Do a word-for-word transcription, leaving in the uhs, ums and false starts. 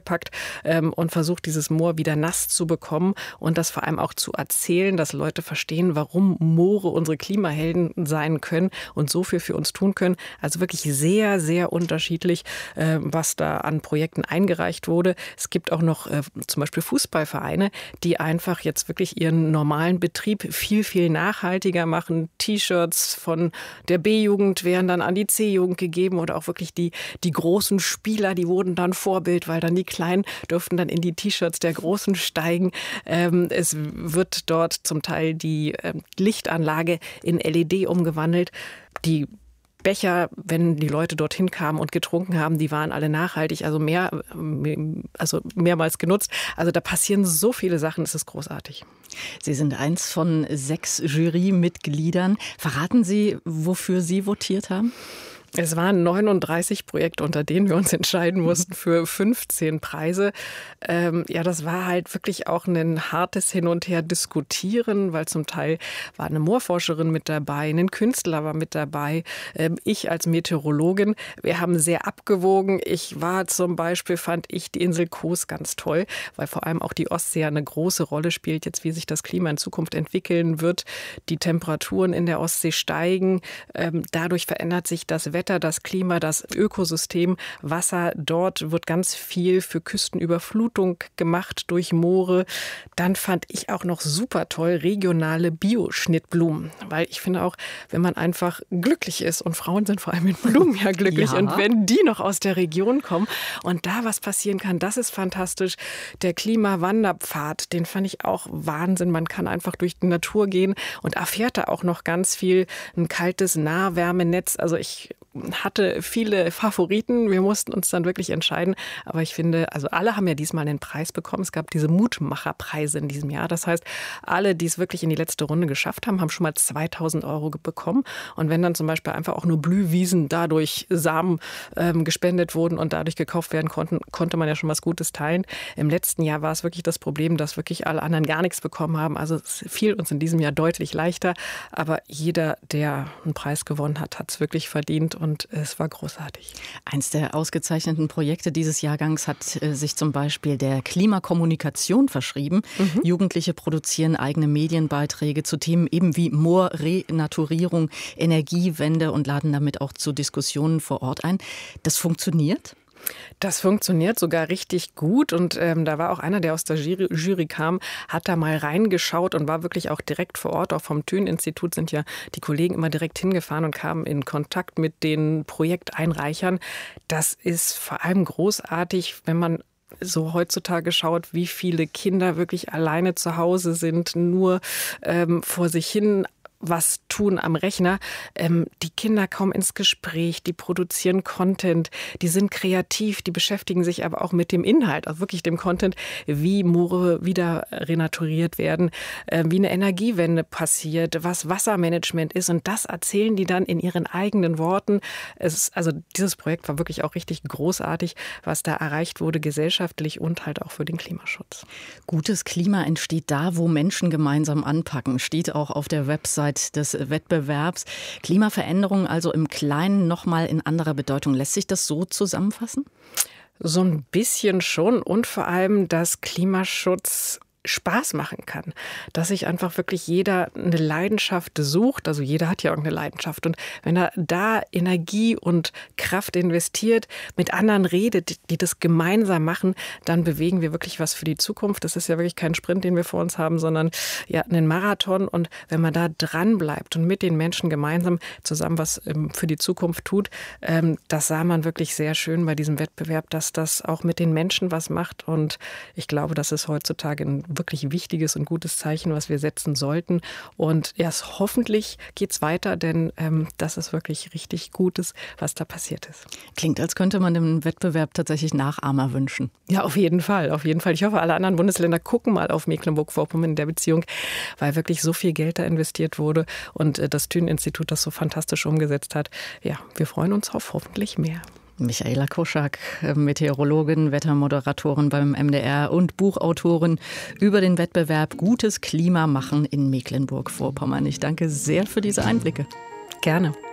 packt ähm, und versucht, dieses Moor wieder nass zu bekommen und das vor allem auch zu erzählen, dass Leute verstehen, warum Moore unsere Klimahelden sein können und so viel für uns tun können. Also wirklich sehr, sehr unterschiedlich, äh, was da an Projekten eingereicht wurde. Es gibt auch noch äh, zum Beispiel Fußballvereine, die einfach jetzt wirklich ihren normalen Betrieb viel, viel nachhaltiger machen. T-Shirts von der B-Jugend werden dann an die C-Jugend gegeben oder auch wirklich die, die großen Spieler, die wurden dann Vorbild, weil dann die Kleinen durften dann in die T-Shirts der Großen steigen. Ähm, es wird dort zum Teil die äh, Lichtanlage in L E D umgewandelt. Die Becher, wenn die Leute dorthin kamen und getrunken haben, die waren alle nachhaltig, also mehr, also mehrmals genutzt. Also da passieren so viele Sachen, es ist großartig. Sie sind eins von sechs Jurymitgliedern. Verraten Sie, wofür Sie votiert haben? Es waren neununddreißig Projekte, unter denen wir uns entscheiden mussten für fünfzehn Preise. Ähm, ja, das war halt wirklich auch ein hartes Hin und Her diskutieren, weil zum Teil war eine Moorforscherin mit dabei, ein Künstler war mit dabei, ähm, ich als Meteorologin. Wir haben sehr abgewogen. Ich war zum Beispiel, fand ich die Insel Kos ganz toll, weil vor allem auch die Ostsee eine große Rolle spielt, jetzt wie sich das Klima in Zukunft entwickeln wird. Die Temperaturen in der Ostsee steigen. Ähm, dadurch verändert sich das Wetter. Das Klima, das Ökosystem, Wasser. Dort wird ganz viel für Küstenüberflutung gemacht durch Moore. Dann fand ich auch noch super toll regionale Bioschnittblumen, weil ich finde auch, wenn man einfach glücklich ist und Frauen sind vor allem mit Blumen ja glücklich ja. Und wenn die noch aus der Region kommen und da was passieren kann, das ist fantastisch. Der Klimawanderpfad, den fand ich auch Wahnsinn. Man kann einfach durch die Natur gehen und erfährt da auch noch ganz viel. Ein kaltes Nahwärmenetz, also ich hatte viele Favoriten. Wir mussten uns dann wirklich entscheiden. Aber ich finde, also alle haben ja diesmal einen Preis bekommen. Es gab diese Mutmacherpreise in diesem Jahr. Das heißt, alle, die es wirklich in die letzte Runde geschafft haben, haben schon mal zweitausend Euro bekommen. Und wenn dann zum Beispiel einfach auch nur Blühwiesen dadurch Samen ähm, gespendet wurden und dadurch gekauft werden konnten, konnte man ja schon was Gutes teilen. Im letzten Jahr war es wirklich das Problem, dass wirklich alle anderen gar nichts bekommen haben. Also es fiel uns in diesem Jahr deutlich leichter. Aber jeder, der einen Preis gewonnen hat, hat es wirklich verdient. Und Und es war großartig. Eins der ausgezeichneten Projekte dieses Jahrgangs hat äh, sich zum Beispiel der Klimakommunikation verschrieben. Mhm. Jugendliche produzieren eigene Medienbeiträge zu Themen eben wie Moorrenaturierung, Energiewende und laden damit auch zu Diskussionen vor Ort ein. Das funktioniert? Das funktioniert sogar richtig gut und ähm, da war auch einer, der aus der Jury, Jury kam, hat da mal reingeschaut und war wirklich auch direkt vor Ort. Auch vom Thün-Institut sind ja die Kollegen immer direkt hingefahren und kamen in Kontakt mit den Projekteinreichern. Das ist vor allem großartig, wenn man so heutzutage schaut, wie viele Kinder wirklich alleine zu Hause sind, nur ähm, vor sich hin was tun am Rechner. Ähm, die Kinder kommen ins Gespräch, die produzieren Content, die sind kreativ, die beschäftigen sich aber auch mit dem Inhalt, also wirklich dem Content, wie Moore wieder renaturiert werden, äh, wie eine Energiewende passiert, was Wassermanagement ist und das erzählen die dann in ihren eigenen Worten. Es ist, also dieses Projekt war wirklich auch richtig großartig, was da erreicht wurde, gesellschaftlich und halt auch für den Klimaschutz. Gutes Klima entsteht da, wo Menschen gemeinsam anpacken, steht auch auf der Website des Wettbewerbs. Klimaveränderung also im Kleinen nochmal in anderer Bedeutung. Lässt sich das so zusammenfassen? So ein bisschen schon und vor allem, dass Klimaschutz Spaß machen kann, dass sich einfach wirklich jeder eine Leidenschaft sucht, also jeder hat ja irgendeine Leidenschaft und wenn er da Energie und Kraft investiert, mit anderen redet, die das gemeinsam machen, dann bewegen wir wirklich was für die Zukunft. Das ist ja wirklich kein Sprint, den wir vor uns haben, sondern ja einen Marathon und wenn man da dran bleibt und mit den Menschen gemeinsam zusammen was für die Zukunft tut, das sah man wirklich sehr schön bei diesem Wettbewerb, dass das auch mit den Menschen was macht und ich glaube, das ist heutzutage ein wirklich wichtiges und gutes Zeichen, was wir setzen sollten. Und ja, es, hoffentlich geht es weiter, denn ähm, das ist wirklich richtig Gutes, was da passiert ist. Klingt, als könnte man dem Wettbewerb tatsächlich Nachahmer wünschen. Ja, auf jeden Fall, auf jeden Fall. Ich hoffe, alle anderen Bundesländer gucken mal auf Mecklenburg-Vorpommern in der Beziehung, weil wirklich so viel Geld da investiert wurde und äh, das Thün-Institut das so fantastisch umgesetzt hat. Ja, wir freuen uns auf hoffentlich mehr. Michaela Koschak, Meteorologin, Wettermoderatorin beim M D R und Buchautorin über den Wettbewerb Gutes Klima machen in Mecklenburg-Vorpommern. Ich danke sehr für diese Einblicke. Gerne.